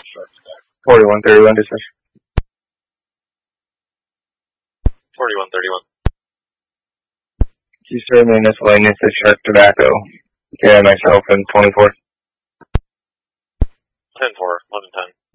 4131 dispatch. 4131. Eastern miscellaneous Shark Tobacco. Yeah, myself and 24. 10-4, 1 and 10.